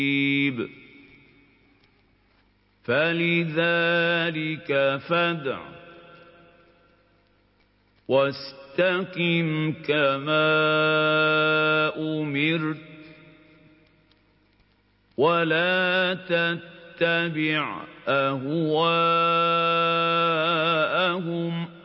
فَلِذَلِكَ فَادْعُ وَاسْتَقِمْ كَمَا أُمِرْتَ وَلَا تَتَّبِعْ أَهْوَاءَهُمْ